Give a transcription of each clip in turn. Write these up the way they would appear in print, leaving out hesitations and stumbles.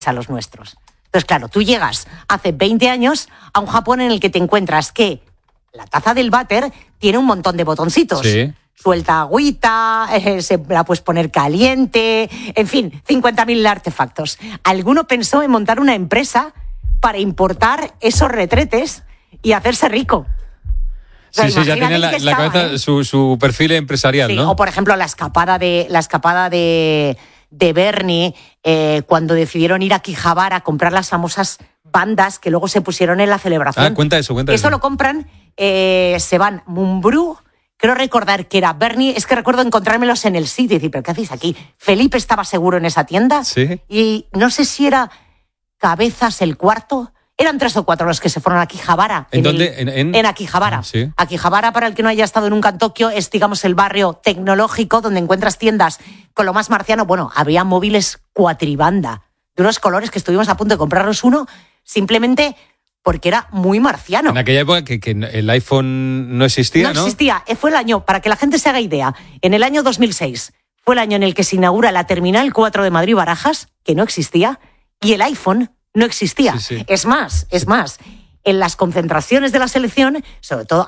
a los nuestros. Entonces, claro, tú llegas hace 20 años a un Japón en el que te encuentras que la taza del váter tiene un montón de botoncitos. Sí. Suelta agüita, se la puedes poner caliente, en fin, 50.000 artefactos. Alguno pensó en montar una empresa para importar esos retretes y hacerse rico. O sea, sí, ya tiene la cabeza su perfil empresarial, sí, ¿no? O, por ejemplo, la escapada de Bernie, cuando decidieron ir a Akihabara a comprar las famosas bandas que luego se pusieron en la celebración. Cuenta eso. Eso lo compran, se van Mumbrú, creo recordar que era Bernie, es que recuerdo encontrármelos en el sitio y decir, ¿pero qué hacéis aquí? Felipe estaba seguro en esa tienda. Sí. Y no sé si era Cabezas el cuarto. Eran 3 o 4 los que se fueron a Akihabara. ¿En dónde? En Akihabara. Sí. Akihabara, para el que no haya estado nunca en Tokio, es, digamos, el barrio tecnológico donde encuentras tiendas con lo más marciano. Bueno, había móviles cuatribanda, de unos colores que estuvimos a punto de comprarnos uno, simplemente porque era muy marciano. En aquella época que el iPhone no existía, ¿no? No existía. Fue el año, para que la gente se haga idea, en el año 2006, fue el año en el que se inaugura la Terminal 4 de Madrid-Barajas, que no existía, y el iPhone no existía. Sí. Es más, en las concentraciones de la selección, sobre todo,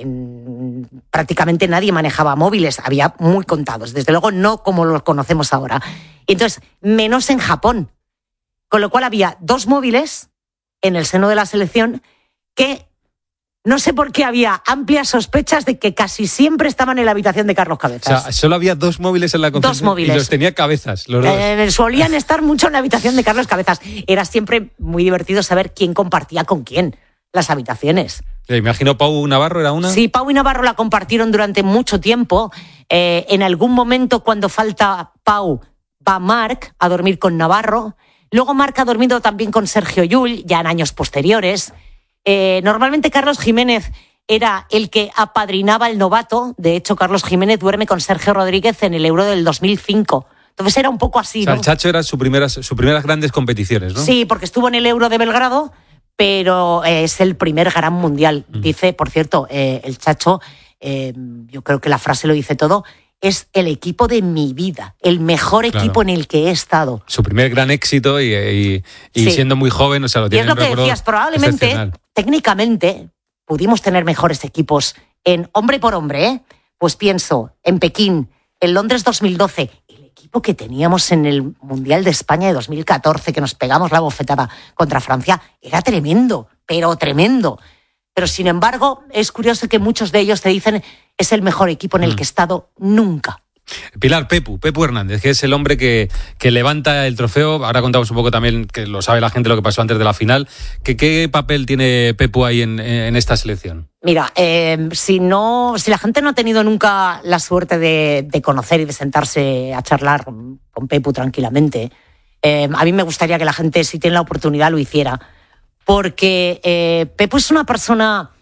prácticamente nadie manejaba móviles, había muy contados, desde luego no como los conocemos ahora. Entonces, menos en Japón, con lo cual había 2 móviles en el seno de la selección que no sé por qué había amplias sospechas de que casi siempre estaban en la habitación de Carlos Cabezas. O sea, solo había 2 móviles en la concentración. 2 móviles. Y los tenía Cabezas, los dos. Solían estar mucho en la habitación de Carlos Cabezas. Era siempre muy divertido saber quién compartía con quién las habitaciones. Me imagino Pau Navarro era una. Sí, Pau y Navarro la compartieron durante mucho tiempo. En algún momento, cuando falta Pau, va Marc a dormir con Navarro. Luego Marc ha dormido también con Sergio Llull, ya en años posteriores. Normalmente Carlos Jiménez era el que apadrinaba al novato. De hecho, Carlos Jiménez duerme con Sergio Rodríguez en el Euro del 2005. Entonces era un poco así, o sea, ¿no? El Chacho era sus primeras grandes competiciones, ¿no? Sí, porque estuvo en el Euro de Belgrado, pero es el primer gran mundial. Dice, por cierto, el Chacho, yo creo que la frase lo dice todo, es el equipo de mi vida, el mejor equipo en el que he estado. Su primer gran éxito y sí. Siendo muy joven, o sea, lo tiene. Y es lo que decías, probablemente, técnicamente, pudimos tener mejores equipos en hombre por hombre, Pues pienso en Pekín, en Londres 2012, el equipo que teníamos en el Mundial de España de 2014, que nos pegamos la bofetada contra Francia, era tremendo, pero tremendo. Pero, sin embargo, es curioso que muchos de ellos te dicen es el mejor equipo en el que he estado nunca. Pilar, Pepu Hernández, que es el hombre que levanta el trofeo. Ahora contamos un poco también, que lo sabe la gente, lo que pasó antes de la final. ¿Qué papel tiene Pepu ahí en esta selección? Mira, si la gente no ha tenido nunca la suerte de conocer y de sentarse a charlar con Pepu tranquilamente, a mí me gustaría que la gente, si tiene la oportunidad, lo hiciera. Porque Pepu es una persona,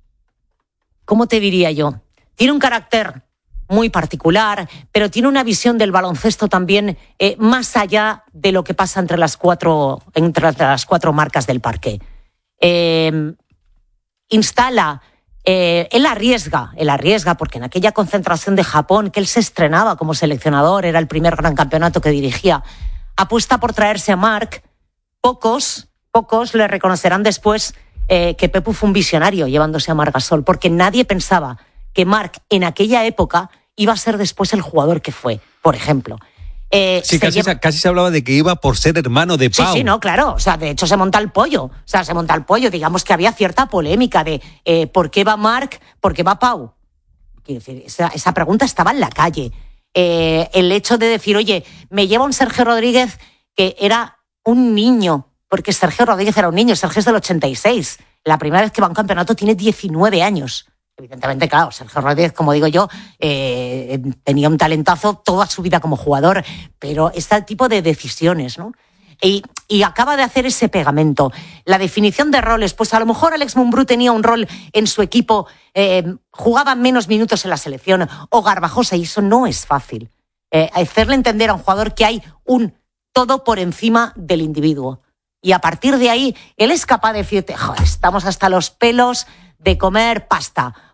¿cómo te diría yo? Tiene un carácter muy particular, pero tiene una visión del baloncesto también más allá de lo que pasa entre las cuatro marcas del parqué. Instala, él arriesga, porque en aquella concentración de Japón, que él se estrenaba como seleccionador, era el primer gran campeonato que dirigía, apuesta por traerse a Marc. Pocos le reconocerán después que Pepu fue un visionario llevándose a Marc Gasol, porque nadie pensaba que Marc en aquella época iba a ser después el jugador que fue, por ejemplo. Casi se hablaba de que iba por ser hermano de Pau. Sí, no, claro. O sea, de hecho se monta el pollo. Digamos que había cierta polémica de ¿por qué va Marc? ¿Por qué va Pau? Quiero decir, esa pregunta estaba en la calle. El hecho de decir, oye, me lleva un Sergio Rodríguez que era un niño, porque Sergio Rodríguez era un niño, Sergio es del 86. La primera vez que va a un campeonato tiene 19 años. Evidentemente, claro, Sergio Rodríguez, como digo yo, tenía un talentazo toda su vida como jugador, pero este tipo de decisiones, ¿no? Y acaba de hacer ese pegamento. La definición de roles, pues a lo mejor Alex Mumbrú tenía un rol en su equipo, jugaba menos minutos en la selección, o Garbajosa, y eso no es fácil. Hacerle entender a un jugador que hay un todo por encima del individuo. Y a partir de ahí, él es capaz de decirte, joder, estamos hasta los pelos de comer pasta,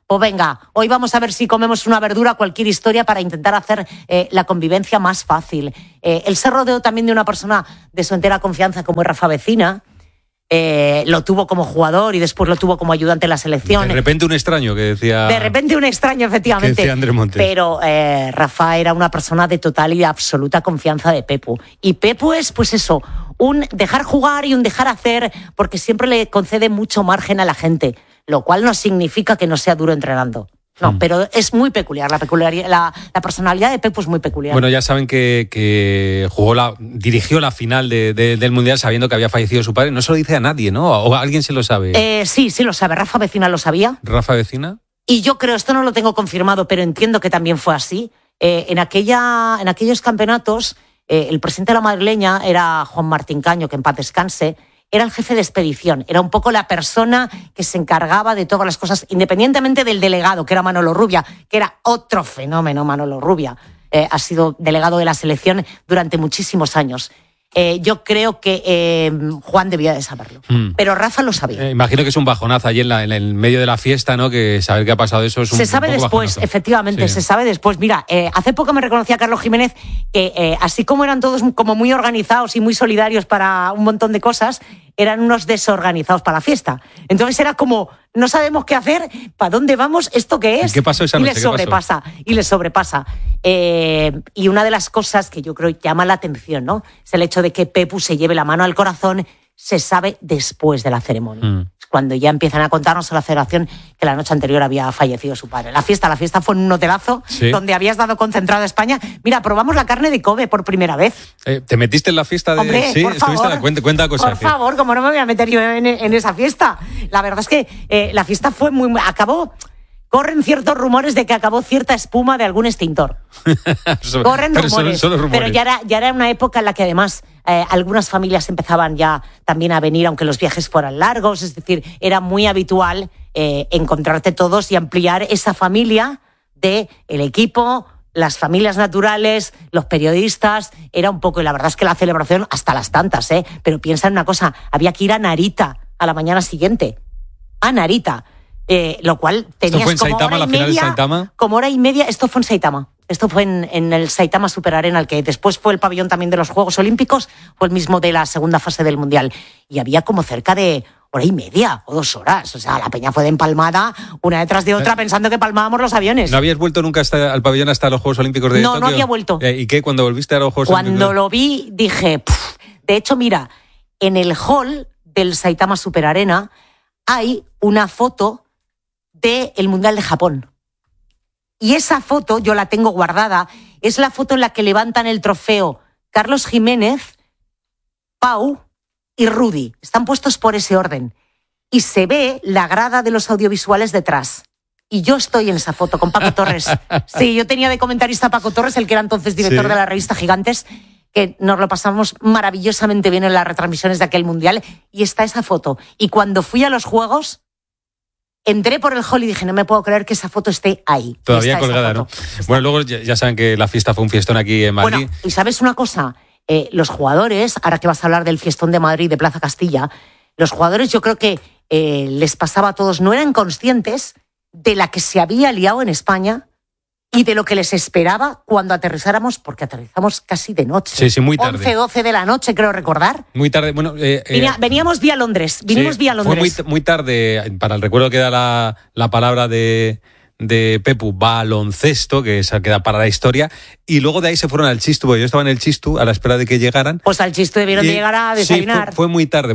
pues venga, hoy vamos a ver si comemos una verdura, cualquier historia para intentar hacer la convivencia más fácil. Él se rodeó también de una persona de su entera confianza como es Rafa Vecina. Lo tuvo como jugador y después lo tuvo como ayudante en la selección. De repente un extraño que decía... De repente un extraño, efectivamente. Que decía Andrés Montes. Pero Rafa era una persona de total y absoluta confianza de Pepu. Y Pepu es, pues eso, un dejar jugar y un dejar hacer, porque siempre le concede mucho margen a la gente, lo cual no significa que no sea duro entrenando. No, pero es muy peculiar, la personalidad de Pepu es muy peculiar. Bueno, ya saben que dirigió la final del Mundial sabiendo que había fallecido su padre. No se lo dice a nadie, ¿no? ¿O alguien se lo sabe? Sí lo sabe. Rafa Vecina lo sabía. ¿Rafa Vecina? Y yo creo, esto no lo tengo confirmado, pero entiendo que también fue así. En aquellos campeonatos, el presidente de la madrileña era Juan Martín Caño, que en paz descanse. Era el jefe de expedición, era un poco la persona que se encargaba de todas las cosas, independientemente del delegado, que era Manolo Rubia, que era otro fenómeno, Manolo Rubia. Ha sido delegado de la selección durante muchísimos años. Yo creo que Juan debía de saberlo, pero Rafa lo sabía. Imagino que es un bajonazo allí en el medio de la fiesta, ¿no? Que saber qué ha pasado eso es un Se sabe un poco después, bajonazo. efectivamente, Sí. se sabe después. Mira, hace poco me reconocía Carlos Jiménez que así como eran todos como muy organizados y muy solidarios para un montón de cosas, eran unos desorganizados para la fiesta. Entonces era como, no sabemos qué hacer, ¿para dónde vamos? ¿Esto qué es? ¿Qué pasó esa noche? Y les sobrepasa. Y una de las cosas que yo creo llama la atención, ¿no? Es el hecho de que Pepu se lleve la mano al corazón, se sabe después de la ceremonia. Cuando ya empiezan a contarnos a la federación que la noche anterior había fallecido su padre. La fiesta fue en un hotelazo, sí, donde habías dado concentrado a España. Mira, probamos la carne de Kobe por primera vez. ¿Te metiste en la fiesta de...? Hombre, sí, por favor, cuenta cosas. por favor, ¿cómo no me voy a meter yo en esa fiesta? La verdad es que la fiesta fue acabó... Corren ciertos rumores de que acabó cierta espuma de algún extintor. Corren rumores, solo rumores. Pero ya era una época en la que además algunas familias empezaban ya también a venir, aunque los viajes fueran largos. Es decir, era muy habitual encontrarte todos y ampliar esa familia del equipo, las familias naturales, los periodistas. Era un poco, y la verdad es que la celebración hasta las tantas, pero piensa en una cosa, había que ir a Narita a la mañana siguiente. A Narita. Lo cual tenías ¿Esto fue en Saitama, la final de Saitama? Como hora y media. Esto fue en Saitama. Esto fue en el Saitama Super Arena, el que después fue el pabellón también de los Juegos Olímpicos, fue el mismo de la segunda fase del Mundial. Y había como cerca de hora y media o 2 horas. O sea, la peña fue de empalmada una detrás de otra pensando que palmábamos los aviones. ¿No habías vuelto nunca al pabellón hasta los Juegos Olímpicos de Tokio? No había vuelto. ¿Y qué? ¿Cuando volviste a los Juegos Olímpicos? Cuando lo vi dije... De hecho, mira, en el hall del Saitama Super Arena hay una foto del Mundial de Japón. Y esa foto, yo la tengo guardada, es la foto en la que levantan el trofeo Carlos Jiménez, Pau y Rudy. Están puestos por ese orden. Y se ve la grada de los audiovisuales detrás. Y yo estoy en esa foto con Paco Torres. Sí, yo tenía de comentarista a Paco Torres, el que era entonces director de la revista Gigantes, que nos lo pasamos maravillosamente bien en las retransmisiones de aquel Mundial. Y está esa foto. Y cuando fui a los Juegos... Entré por el hall y dije, no me puedo creer que esa foto esté ahí. Todavía colgada, ¿no? Bueno, luego ya saben que la fiesta fue un fiestón aquí en Madrid. Bueno, y ¿sabes una cosa? Los jugadores, ahora que vas a hablar del fiestón de Madrid, de Plaza Castilla, los jugadores yo creo que les pasaba a todos, no eran conscientes de la que se había liado en España y de lo que les esperaba cuando aterrizáramos, porque aterrizamos casi de noche. Sí, muy tarde. 11, 12 de la noche, creo recordar. Muy tarde. Bueno, veníamos vía Londres. Fue muy tarde, para el recuerdo que da la palabra de Pepu, baloncesto, que esa queda para la historia, y luego de ahí se fueron al Chistu, porque yo estaba en el Chistu a la espera de que llegaran. Pues al Chistu debieron de llegar a desayunar. Sí, fue muy tarde.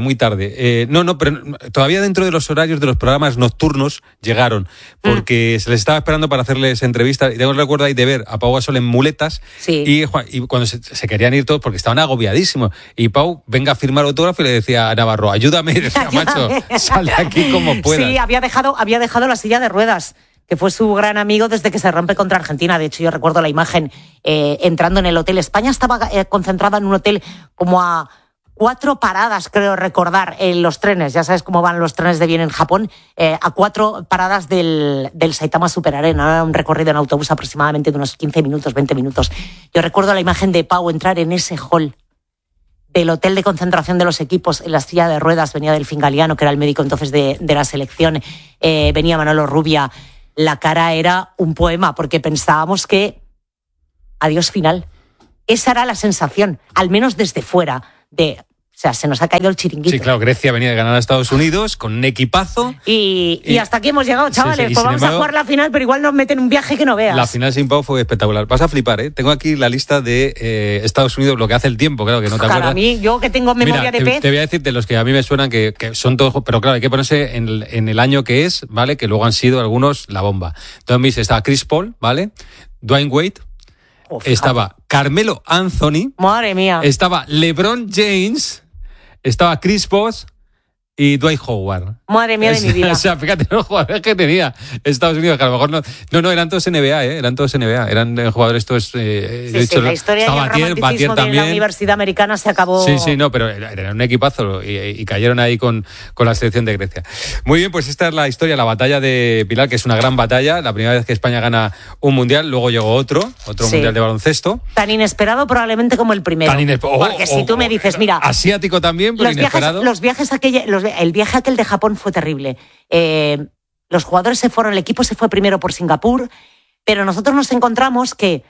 Pero todavía dentro de los horarios de los programas nocturnos llegaron, porque se les estaba esperando para hacerles entrevistas, y tengo el recuerdo ahí de ver a Pau Gasol en muletas, y cuando se querían ir todos, porque estaban agobiadísimos, y Pau, venga a firmar autógrafo, y le decía a Navarro, ayúdame, y decía, macho, sal de aquí como puedas. Sí, había dejado la silla de ruedas, que fue su gran amigo desde que se rompe contra Argentina. De hecho, yo recuerdo la imagen entrando en el hotel. España estaba concentrada en un hotel como a 4 paradas, creo recordar, en los trenes. Ya sabes cómo van los trenes de bien en Japón. A 4 paradas del Saitama Super Arena. Un recorrido en autobús aproximadamente de unos 15 minutos, 20 minutos. Yo recuerdo la imagen de Pau entrar en ese hall del hotel de concentración de los equipos. En la silla de ruedas venía Delfín Galiano, que era el médico entonces de la selección. Venía Manolo Rubia. la cara era un poema, porque pensábamos que adiós final. Esa era la sensación, al menos desde fuera, o sea, se nos ha caído el chiringuito. Sí, claro, Grecia venía de ganar a Estados Unidos con un equipazo. Y hasta aquí hemos llegado, chavales. Sí, pues vamos a jugar la final, pero igual nos meten un viaje que no veas. La final sin Pau fue espectacular. Vas a flipar, ¿eh? Tengo aquí la lista de Estados Unidos, lo que hace el tiempo, claro, que no te acuerdas. A mí, yo que tengo memoria de pez. Te voy a decir de los que a mí me suenan que son todos, pero claro, hay que ponerse en el año que es, ¿vale? Que luego han sido algunos la bomba. Entonces, estaba Chris Paul, ¿vale? Dwayne Wade. Estaba Carmelo Anthony. Madre mía. Estaba LeBron James. Estaba Chris Bosh y Dwight Howard. Madre mía de mi vida. O sea, fíjate los jugadores que tenía Estados Unidos, que a lo mejor no, eran todos NBA, eran todos NBA, eran jugadores todos... la historia del romanticismo de la Universidad Americana se acabó... Sí, no, pero era un equipazo y cayeron ahí con la selección de Grecia. Muy bien, pues esta es la historia, la batalla de Pilar, que es una gran batalla, la primera vez que España gana un mundial, luego llegó otro mundial de baloncesto. Tan inesperado probablemente como el primero. Porque si tú me dices, mira... Asiático también, pero inesperado. El viaje aquel de Japón fue terrible. Los jugadores se fueron, el equipo se fue primero por Singapur, pero nosotros nos encontramos que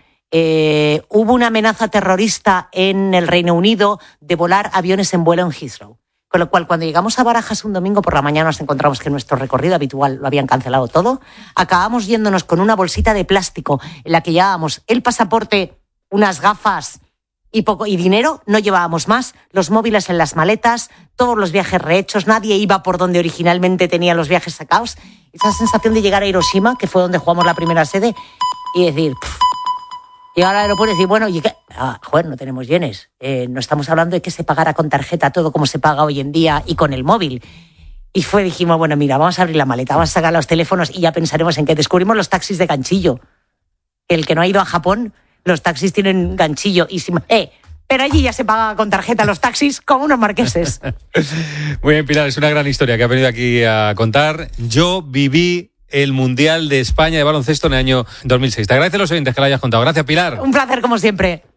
hubo una amenaza terrorista en el Reino Unido de volar aviones en vuelo en Heathrow. Con lo cual, cuando llegamos a Barajas un domingo por la mañana, nos encontramos que nuestro recorrido habitual lo habían cancelado todo. Acabamos yéndonos con una bolsita de plástico en la que llevábamos el pasaporte, unas gafas y dinero, no llevábamos más, los móviles en las maletas, todos los viajes rehechos, nadie iba por donde originalmente tenía los viajes sacados. Esa sensación de llegar a Hiroshima, que fue donde jugamos la primera sede, y decir, llegar al aeropuerto y decir, bueno, ¿y qué? Joder, no tenemos yenes. No estamos hablando de que se pagara con tarjeta todo como se paga hoy en día y con el móvil. Y dijimos, bueno, mira, vamos a abrir la maleta, vamos a sacar los teléfonos y ya pensaremos en que descubrimos los taxis de ganchillo. El que no ha ido a Japón, los taxis tienen ganchillo y pero allí ya se paga con tarjeta los taxis como unos marqueses. Muy bien, Pilar, es una gran historia que ha venido aquí a contar. Yo viví el Mundial de España de baloncesto en el año 2006. Te agradezco a los oyentes que lo hayas contado. Gracias, Pilar. Un placer, como siempre.